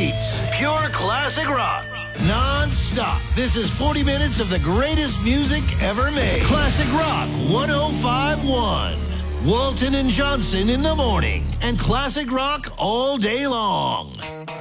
beats. Pure classic rock. Non-stop. This is 40 minutes of the greatest music ever made. Classic Rock 105.1. Walton and Johnson in the morning. And classic rock all day long.